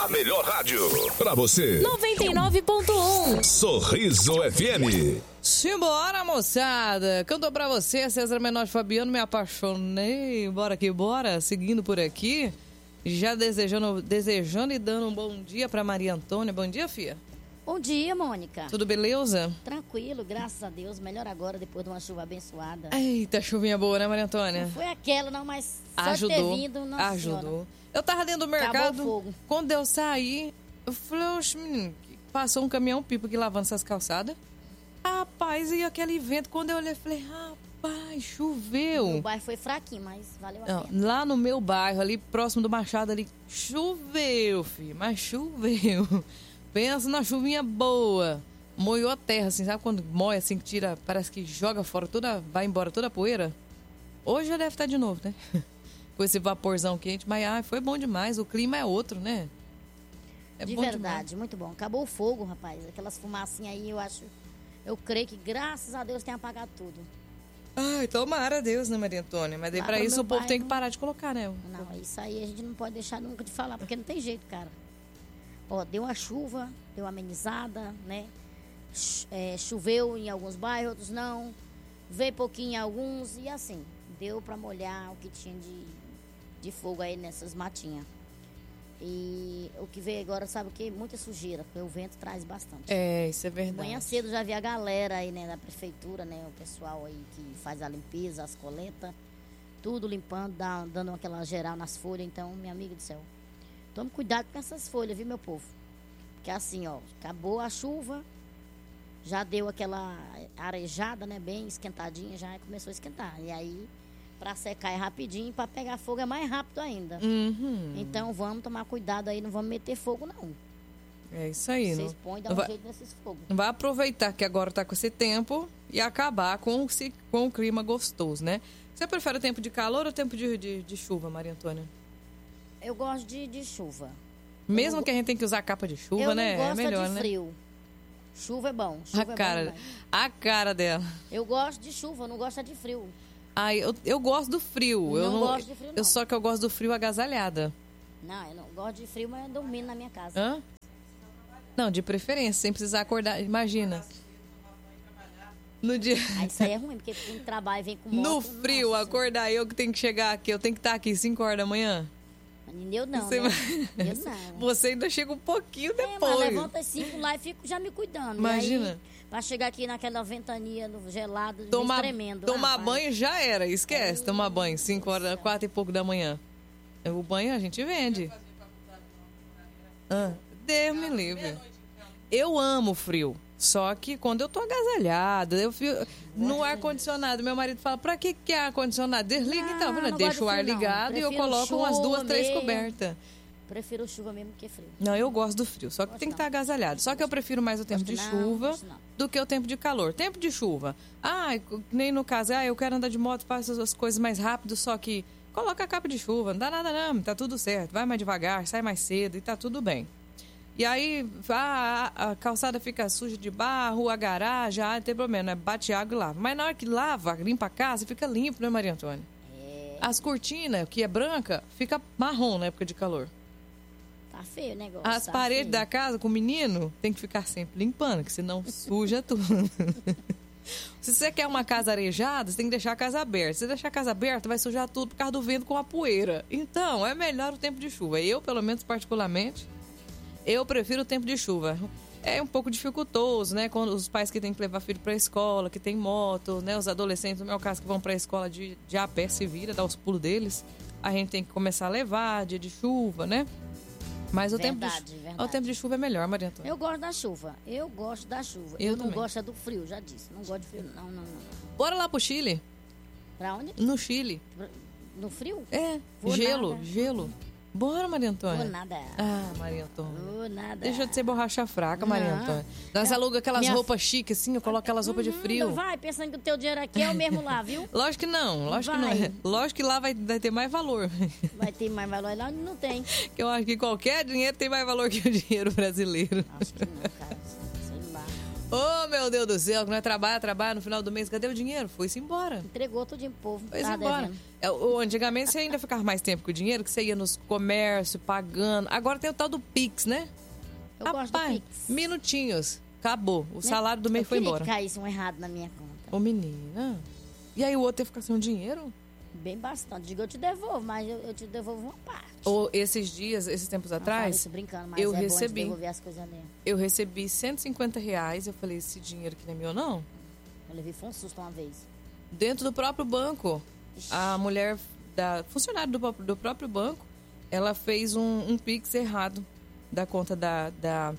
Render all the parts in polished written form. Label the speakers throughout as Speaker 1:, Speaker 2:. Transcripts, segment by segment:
Speaker 1: A melhor rádio pra você.
Speaker 2: 99.1
Speaker 1: Sorriso FM.
Speaker 3: Simbora, moçada. Cantou pra você, César Menor de Fabiano, me apaixonei. Bora que bora, seguindo por aqui. Já desejando e dando um bom dia pra Maria Antônia. Bom dia, fia.
Speaker 4: Bom dia, Mônica.
Speaker 3: Tudo beleza?
Speaker 4: Tranquilo, graças a Deus. Melhor agora, depois de uma chuva abençoada.
Speaker 3: Eita, chuvinha boa, né, Maria Antônia?
Speaker 4: Não foi aquela, não, mas só
Speaker 3: Ajudou,
Speaker 4: ter vindo, nossa
Speaker 3: ajudou.
Speaker 4: senhora.
Speaker 3: Eu tava dentro do
Speaker 4: Acabou
Speaker 3: mercado,
Speaker 4: o fogo.
Speaker 3: quando eu saí, eu falei, oxe, menino, passou um caminhão-pipa aqui lavando essas calçadas. Rapaz, e aquele vento, quando eu olhei, falei, rapaz, choveu.
Speaker 4: O bairro foi fraquinho, mas valeu a
Speaker 3: Não,
Speaker 4: pena.
Speaker 3: lá no meu bairro, ali próximo do Machado, ali, choveu, filho, mas choveu. Pensa na chuvinha boa. Moiou a terra, assim, sabe quando moe, assim, que tira, parece que joga fora vai embora toda a poeira? Hoje já deve estar de novo, né? Com esse vaporzão quente, mas foi bom demais, o clima é outro, né? É
Speaker 4: De
Speaker 3: bom
Speaker 4: verdade,
Speaker 3: demais.
Speaker 4: muito bom. Acabou o fogo, rapaz. Aquelas fumacinhas aí, eu creio que graças a Deus tem apagado tudo.
Speaker 3: Ai, tomara Deus, né, Maria Antônia? Mas daí
Speaker 4: Lá
Speaker 3: pra
Speaker 4: pro
Speaker 3: isso
Speaker 4: meu
Speaker 3: o povo tem
Speaker 4: bairro-
Speaker 3: que parar de colocar, né?
Speaker 4: Não, isso aí a gente não pode deixar nunca de falar, porque não tem jeito, cara. Ó, deu uma chuva, deu uma amenizada, né? Choveu em alguns bairros, outros não. Veio pouquinho em alguns e assim, deu pra molhar o que tinha de fogo aí nessas matinhas. E o que veio agora, sabe o quê? Muita sujeira, porque o vento traz bastante.
Speaker 3: É, isso é verdade.
Speaker 4: Manhã cedo já vi a galera aí, né, da prefeitura, né, o pessoal aí que faz a limpeza, as coletas, tudo limpando, dando aquela geral nas folhas. Então, minha amiga do céu, tome cuidado com essas folhas, viu, meu povo? Porque assim, ó, acabou a chuva, já deu aquela arejada, né, bem esquentadinha, já começou a esquentar. E aí, pra secar é rapidinho, pra pegar fogo é mais rápido ainda.
Speaker 3: Uhum.
Speaker 4: Então, vamos tomar cuidado aí, não vamos meter fogo, não.
Speaker 3: É isso aí,
Speaker 4: Vocês
Speaker 3: não?
Speaker 4: põem, dá
Speaker 3: não
Speaker 4: um
Speaker 3: vai,
Speaker 4: jeito nesses fogos.
Speaker 3: não vai aproveitar que agora tá com esse tempo e acabar com o clima gostoso, né? Você prefere o tempo de calor ou o tempo de chuva, Maria Antônia?
Speaker 4: Eu gosto de chuva.
Speaker 3: Mesmo que a gente tem que usar capa de chuva,
Speaker 4: eu
Speaker 3: né?
Speaker 4: não gosto
Speaker 3: É melhor,
Speaker 4: de
Speaker 3: né?
Speaker 4: frio. Chuva é bom. Chuva é bom demais.
Speaker 3: A cara dela.
Speaker 4: Eu gosto de chuva, eu não gosto de frio.
Speaker 3: Ai, eu gosto do frio. Eu
Speaker 4: Não gosto de frio, não.
Speaker 3: Só que eu gosto do frio agasalhada.
Speaker 4: Não, eu não gosto de frio, mas dormindo na minha casa.
Speaker 3: Hã? Não, de preferência, sem precisar acordar. Imagina. No dia...
Speaker 4: Aí isso aí é ruim, porque quem trabalha vem com moto.
Speaker 3: No frio,
Speaker 4: nossa.
Speaker 3: acordar eu que tenho que chegar aqui. Eu tenho que estar aqui 5 horas da manhã.
Speaker 4: Eu não,
Speaker 3: Você-
Speaker 4: né? Eu não.
Speaker 3: Você ainda chega um pouquinho
Speaker 4: É, mas
Speaker 3: depois.
Speaker 4: levanta às 5 lá e fico já me cuidando.
Speaker 3: Imagina.
Speaker 4: E aí, pra chegar aqui naquela ventania gelada,
Speaker 3: Tomar,
Speaker 4: tremendo.
Speaker 3: tomar
Speaker 4: rapaz.
Speaker 3: banho já era, esquece. Tomar banho 5 horas, 4 e pouco da manhã. O banho a gente vende. Deus me livre. Eu amo frio. Só que quando eu tô agasalhada, eu fico no ar-condicionado. Meu marido fala, pra que é ar-condicionado? Desliga então. Eu falei,
Speaker 4: não
Speaker 3: deixa
Speaker 4: gosto
Speaker 3: o
Speaker 4: de
Speaker 3: ar
Speaker 4: frio, não.
Speaker 3: ligado e eu
Speaker 4: Prefiro
Speaker 3: coloco umas 2,
Speaker 4: chuva
Speaker 3: 3
Speaker 4: mesmo.
Speaker 3: cobertas.
Speaker 4: Prefiro chuva mesmo que frio.
Speaker 3: Não, eu gosto do frio, só que tem que estar agasalhado. Só que eu prefiro mais o tempo de
Speaker 4: Gosto não,
Speaker 3: chuva
Speaker 4: gosto não.
Speaker 3: do que o tempo de calor. Tempo de chuva. Nem no caso, eu quero andar de moto, faço as coisas mais rápido, só que coloca a capa de chuva, não dá nada não, tá tudo certo. Vai mais devagar, sai mais cedo e tá tudo bem. E aí a calçada fica suja de barro, a garagem, não tem problema, né? Bate água e lava. Mas na hora que lava, limpa a casa, fica limpo, né, Maria Antônia? As cortinas, que é branca, fica marrom na época de calor.
Speaker 4: Tá feio o negócio.
Speaker 3: As
Speaker 4: tá
Speaker 3: paredes
Speaker 4: feio.
Speaker 3: da casa com o menino tem que ficar sempre limpando, que senão suja tudo. Se você quer uma casa arejada, você tem que deixar a casa aberta. Se você deixar a casa aberta, vai sujar tudo por causa do vento com a poeira. Então, é melhor o tempo de chuva. Eu, pelo menos particularmente, eu prefiro o tempo de chuva. É um pouco dificultoso, né? Quando os pais que têm que levar filho para a escola, que tem moto, né? Os adolescentes, no meu caso, que vão para a escola de a pé, se vira, dá os pulos deles. A gente tem que começar a levar, dia de chuva, né? Mas o tempo de chuva é melhor, Maria Antônia.
Speaker 4: Eu gosto da chuva. Eu gosto da chuva.
Speaker 3: Eu
Speaker 4: Eu não
Speaker 3: também.
Speaker 4: gosto é do frio, já disse. Não gosto de frio. Não.
Speaker 3: Bora lá pro Chile.
Speaker 4: Pra onde?
Speaker 3: No Chile.
Speaker 4: No frio?
Speaker 3: É,
Speaker 4: Vou
Speaker 3: gelo.
Speaker 4: nada.
Speaker 3: Bora, Maria Antônia.
Speaker 4: Vou nada.
Speaker 3: Ah, Maria Antônia.
Speaker 4: Vou nada.
Speaker 3: Deixa de ser borracha fraca, Maria
Speaker 4: Não.
Speaker 3: Antônia. Nós alugamos aquelas
Speaker 4: Minha-
Speaker 3: roupas chiques, assim, eu coloco aquelas roupas de frio.
Speaker 4: Não vai pensando que o teu dinheiro aqui é o mesmo lá, viu?
Speaker 3: Lógico que não, lógico que não
Speaker 4: Vai.
Speaker 3: é. Lógico que lá vai ter mais valor.
Speaker 4: Vai ter mais valor lá onde não tem.
Speaker 3: Que eu acho que qualquer dinheiro tem mais valor que o dinheiro brasileiro.
Speaker 4: Acho que não, cara. Sei lá.
Speaker 3: Oh, meu Deus do céu, que nós trabalha no final do mês. Cadê o dinheiro? Foi-se embora.
Speaker 4: Entregou tudo pro povo.
Speaker 3: Foi-se embora. Antigamente você ainda ficava mais tempo com o dinheiro, que você ia nos comércios, pagando. Agora tem o tal do Pix, né?
Speaker 4: Eu gosto do Pix.
Speaker 3: Minutinhos. Acabou. O salário do mês foi embora.
Speaker 4: Que caísse um errado na minha conta.
Speaker 3: Ô, menina. E aí o outro ia ficar sem o dinheiro?
Speaker 4: Bem bastante. Digo, eu te devolvo, mas eu te devolvo uma parte.
Speaker 3: Ou esses tempos atrás,
Speaker 4: Isso brincando, mas
Speaker 3: eu
Speaker 4: é
Speaker 3: recebi.
Speaker 4: bom de devolver as coisas dele.
Speaker 3: Eu recebi R$150. Eu falei, esse dinheiro aqui não é meu, não?
Speaker 4: Eu levei foi um susto uma vez.
Speaker 3: Dentro do próprio banco. A mulher, funcionária do próprio banco, ela fez um Pix errado da conta da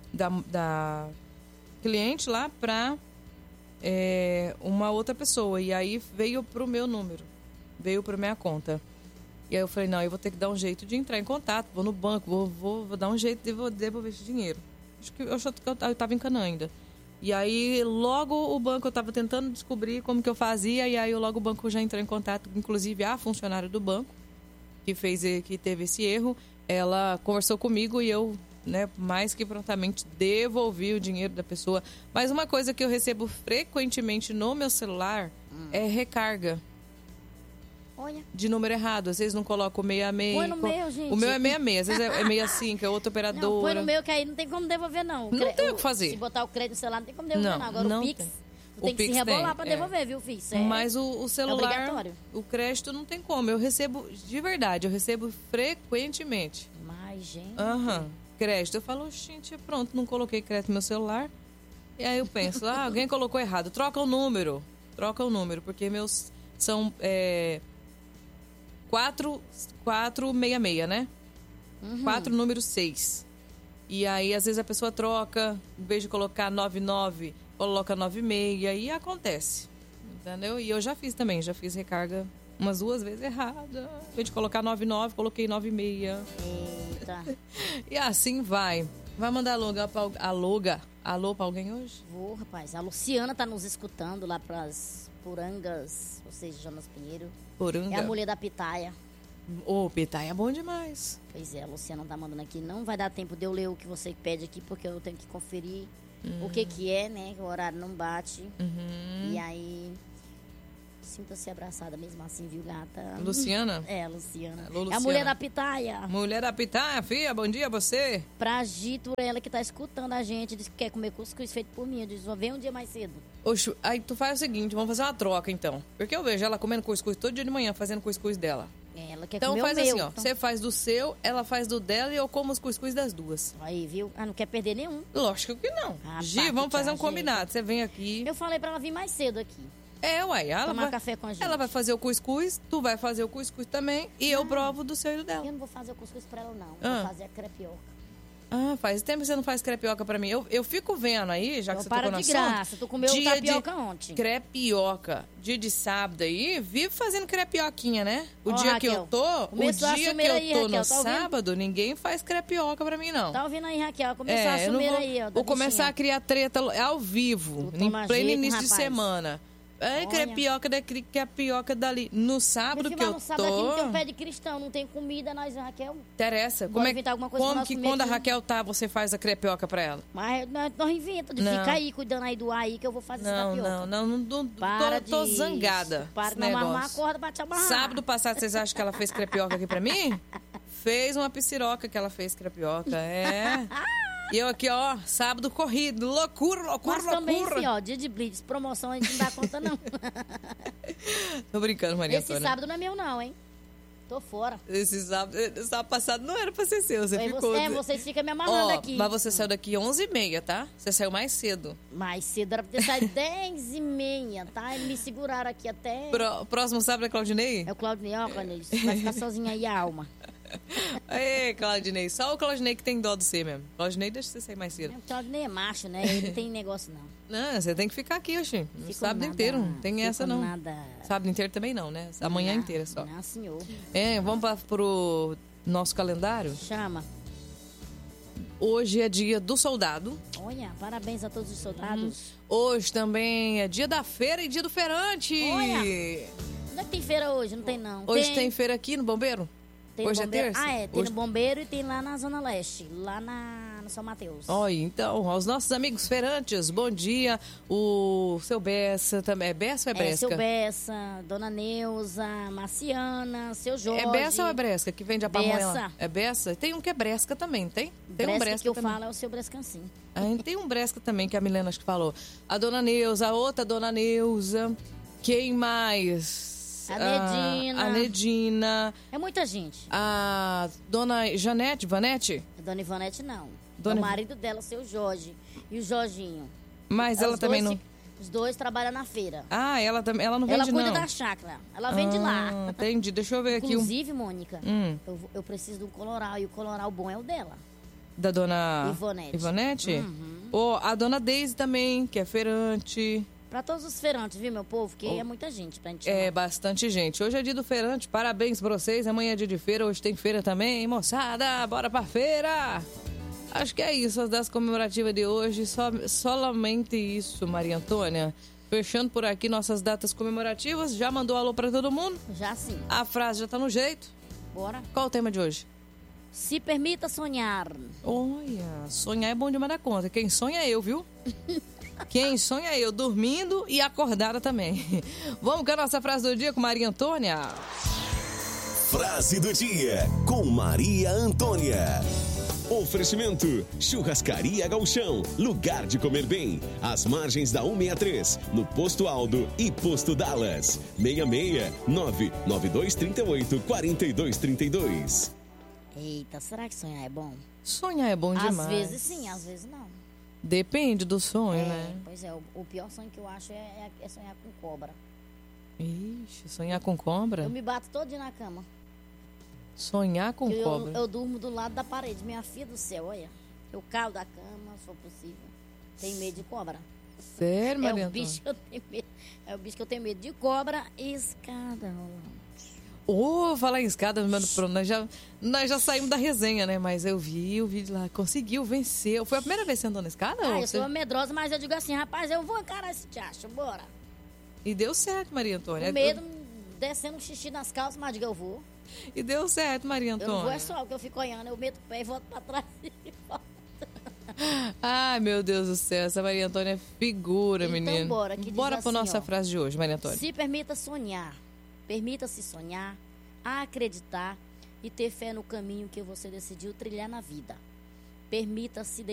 Speaker 3: cliente lá para uma outra pessoa. E aí veio pro meu número. Veio pra minha conta. E aí eu falei, não, eu vou ter que dar um jeito de entrar em contato. Vou no banco, vou dar um jeito de devolver esse dinheiro. Acho que eu tava em Canaã ainda. E aí, logo o banco, eu tava tentando descobrir como que eu fazia. E aí, logo o banco já entrou em contato. Inclusive, a funcionária do banco, que teve esse erro, ela conversou comigo e eu, mais que prontamente devolvi o dinheiro da pessoa. Mas uma coisa que eu recebo frequentemente no meu celular é recarga.
Speaker 4: Olha.
Speaker 3: De número errado. Às vezes não coloca o 66.
Speaker 4: Põe no meu, gente.
Speaker 3: O meu é 66, às vezes é 65, é outra operadora.
Speaker 4: Não, põe no meu que aí não tem como devolver, não.
Speaker 3: Não tem o que fazer.
Speaker 4: Se botar o crédito no celular, não tem como devolver, não. Agora o Pix, tu tem que se rebolar pra devolver, viu, filho?
Speaker 3: Mas o celular,
Speaker 4: é obrigatório.
Speaker 3: O crédito não tem como. Eu recebo, de verdade, eu recebo frequentemente.
Speaker 4: Mas, gente...
Speaker 3: Crédito. Eu falo, gente, pronto, não coloquei crédito no meu celular. E aí eu penso, alguém colocou errado. Troca o número, porque meus são 466, né? 4 número 6. E aí, às vezes, a pessoa troca, em vez de colocar 99, coloca 96, e acontece. Entendeu? E eu já fiz também, recarga umas 2 vezes errada. Em vez de colocar 99, coloquei 96.
Speaker 4: Eita.
Speaker 3: E assim vai. Vai mandar alô pra alguém hoje?
Speaker 4: Vou, rapaz. A Luciana tá nos escutando lá pras Porangas, ou seja, Jonas Pinheiro.
Speaker 3: Poranga.
Speaker 4: É a mulher da pitaia.
Speaker 3: Pitaia é bom demais.
Speaker 4: Pois é, a Luciana tá mandando aqui. Não vai dar tempo de eu ler o que você pede aqui, porque eu tenho que conferir o que é, né? Que o horário não bate. E aí, sinta-se abraçada mesmo assim, viu, gata?
Speaker 3: Luciana?
Speaker 4: É, Luciana.
Speaker 3: Alô, Luciana.
Speaker 4: É a mulher da pitaia.
Speaker 3: Mulher da pitaia, filha, bom dia a você.
Speaker 4: Pra Gito, ela que tá escutando a gente, disse que quer comer cuscuz feito por mim. Eu disse, vem um dia mais cedo.
Speaker 3: Oxe, aí tu faz o seguinte, vamos fazer uma troca então. Porque eu vejo ela comendo cuscuz todo dia de manhã, fazendo cuscuz dela.
Speaker 4: Ela quer
Speaker 3: Então
Speaker 4: comer
Speaker 3: faz
Speaker 4: o meu.
Speaker 3: assim, ó. Você faz do seu, ela faz do dela e eu como os cuscuz das duas.
Speaker 4: Aí, viu? Não quer perder nenhum.
Speaker 3: Lógico que não. Gi, vamos fazer um combinado. Você vem aqui.
Speaker 4: Eu falei pra ela vir mais cedo aqui.
Speaker 3: Uai.
Speaker 4: Tomar café com a gente.
Speaker 3: Ela vai fazer o cuscuz, tu vai fazer o cuscuz também e eu provo do seu e do dela.
Speaker 4: Eu não vou fazer o cuscuz pra ela, não. Vou fazer a crepioca.
Speaker 3: Faz tempo que você não faz crepioca pra mim. Eu fico vendo aí, já que você tocou no assunto.
Speaker 4: Para de graça. Tu comeu tapioca ontem.
Speaker 3: Crepioca. Dia de sábado aí, vive fazendo crepioquinha, né? O dia
Speaker 4: Raquel,
Speaker 3: que eu tô, no sábado, ninguém faz crepioca pra mim, não.
Speaker 4: Tá ouvindo aí, Raquel? Começou a assumir aí, ó.
Speaker 3: Vou começar a criar treta ao vivo, em pleno início de semana. Crepioca daqui, crepioca dali. No sábado que eu tô...
Speaker 4: No sábado aqui não tem um pé de cristão, não tem comida, nós, Raquel.
Speaker 3: Interessa. Como que quando a Raquel tá, você faz a crepioca pra ela?
Speaker 4: Mas nós inventamos de ficar aí, cuidando aí do aí, que eu vou fazer essa tapioca.
Speaker 3: Não, tô zangada.
Speaker 4: Para de amarrar a corda pra te amarrar.
Speaker 3: Sábado passado, vocês acham que ela fez crepioca aqui pra mim? Fez uma pisciroca que ela fez crepioca, E eu aqui, ó, sábado corrido, loucura.
Speaker 4: Mas também, sim, ó, dia de blitz, promoção, a gente não dá conta, não.
Speaker 3: Tô brincando, Maria Antônia.
Speaker 4: Esse sábado não é meu, não, hein? Tô fora.
Speaker 3: Esse sábado passado não era pra ser seu, você ficou...
Speaker 4: Vocês ficam me amarrando aqui.
Speaker 3: Mas você saiu daqui 11h30, tá? Você saiu mais cedo.
Speaker 4: Mais cedo, era pra ter saído 10h30, tá? Eles me seguraram aqui até...
Speaker 3: Próximo sábado é Claudinei?
Speaker 4: É o Claudinei, ó, Claudinei, você vai ficar sozinha aí, a alma.
Speaker 3: Ei, Claudinei, só o Claudinei que tem dó de você mesmo. Claudinei deixa você sair mais cedo.
Speaker 4: O Claudinei é macho, né? Ele não tem negócio, não.
Speaker 3: Não, você tem que ficar aqui, oxi. No sábado inteiro, não tem essa não.
Speaker 4: Nada.
Speaker 3: Sábado inteiro também não, né? Amanhã inteira só.
Speaker 4: Não, senhor.
Speaker 3: Vamos pro nosso calendário?
Speaker 4: Chama.
Speaker 3: Hoje é dia do soldado.
Speaker 4: Olha, parabéns a todos os soldados.
Speaker 3: Hoje também é dia da feira e dia do feirante.
Speaker 4: Olha, onde é que tem feira hoje? Não tem, não.
Speaker 3: Hoje tem feira aqui no Bombeiro?
Speaker 4: Tem
Speaker 3: Hoje
Speaker 4: no bombeiro.
Speaker 3: é terça?
Speaker 4: Tem
Speaker 3: Hoje...
Speaker 4: no Bombeiro e tem lá na Zona Leste, lá no São Mateus.
Speaker 3: Olha, então, aos nossos amigos feirantes, bom dia. O seu Bessa também. É Bessa ou é Bresca?
Speaker 4: Seu Bessa, Dona Neuza, Marciana, seu Jorge.
Speaker 3: É Bessa ou é Bresca que vende a pamonha lá?
Speaker 4: Bessa.
Speaker 3: É Bessa? Tem um que é Bresca também, tem? Tem
Speaker 4: Bresca
Speaker 3: um Bresca
Speaker 4: que eu
Speaker 3: também.
Speaker 4: falo é o seu Brescancinho.
Speaker 3: Tem um Bresca também, que a Milena acho que falou. A Dona Neuza, a outra Dona Neuza. Quem mais?
Speaker 4: A
Speaker 3: Nedina.
Speaker 4: É muita gente.
Speaker 3: A Dona Janete, Vanete?
Speaker 4: A Dona Ivanete não.
Speaker 3: Dona
Speaker 4: O marido dela, o seu Jorge. E o Jorginho.
Speaker 3: Mas ela também não...
Speaker 4: Os dois trabalham na feira.
Speaker 3: Ela também, ela não vende,
Speaker 4: Ela cuida
Speaker 3: não.
Speaker 4: da chácara. Ela vende lá.
Speaker 3: Entendi. Deixa eu ver aqui.
Speaker 4: Inclusive, Mônica, eu preciso de um coloral. E o coloral bom é o dela.
Speaker 3: Da Dona...
Speaker 4: Ivonete.
Speaker 3: Ivonete? A Dona Deise também, que é feirante.
Speaker 4: Pra todos os feirantes, viu, meu povo? Que é muita gente pra gente
Speaker 3: É,
Speaker 4: chamar.
Speaker 3: bastante gente. Hoje é dia do feirante, parabéns pra vocês. Amanhã é dia de feira, hoje tem feira também. Moçada, bora pra feira! Acho que é isso, as datas comemorativas de hoje. Somente isso, Maria Antônia. Fechando por aqui nossas datas comemorativas. Já mandou alô pra todo mundo?
Speaker 4: Já sim.
Speaker 3: A frase já tá no jeito.
Speaker 4: Bora.
Speaker 3: Qual o tema de hoje?
Speaker 4: Se permita sonhar.
Speaker 3: Olha, sonhar é bom demais da conta. Quem sonha é eu, viu? Quem sonha é eu, dormindo e acordada também. Vamos com a nossa frase do dia com Maria Antônia.
Speaker 1: Frase do dia com Maria Antônia. Oferecimento: Churrascaria Gauchão, lugar de comer bem. Às margens da 163, no Posto Aldo e Posto Dallas. 669-9238-4232.
Speaker 4: Eita, será que sonhar é bom?
Speaker 3: Sonhar é bom demais.
Speaker 4: Às vezes sim, às vezes não.
Speaker 3: Depende do sonho, né?
Speaker 4: Pois é, o pior sonho que eu acho é sonhar com cobra.
Speaker 3: Ixi, sonhar com cobra?
Speaker 4: Eu me bato todo dia na cama.
Speaker 3: Sonhar com cobra?
Speaker 4: Eu durmo do lado da parede. Minha filha do céu, olha. Eu caio da cama, se for possível. Tenho medo de cobra.
Speaker 3: Sério, Maria
Speaker 4: É o
Speaker 3: Antônia?
Speaker 4: bicho que eu tenho medo. É o bicho que eu tenho medo de cobra e escada.
Speaker 3: Falar em escada, mano, pronto, nós já saímos da resenha, né? Mas eu vi o vídeo lá, conseguiu, venceu. Foi a primeira vez que você andou na escada?
Speaker 4: Eu sou medrosa, mas eu digo assim, rapaz, eu vou encarar esse tchacho, bora.
Speaker 3: E deu certo, Maria Antônia.
Speaker 4: Com medo, descendo um xixi nas calças, mas digo, eu vou.
Speaker 3: E deu certo, Maria Antônia.
Speaker 4: Eu não vou, é só, porque eu fico olhando, eu meto o pé e volto pra trás e volto.
Speaker 3: Ai, meu Deus do céu, essa Maria Antônia é figura,
Speaker 4: então,
Speaker 3: menino.
Speaker 4: Bora, que
Speaker 3: bora
Speaker 4: diz
Speaker 3: pra
Speaker 4: assim,
Speaker 3: nossa frase de hoje, Maria Antônia.
Speaker 4: Se permita sonhar. Permita-se sonhar, acreditar e ter fé no caminho que você decidiu trilhar na vida. Permita-se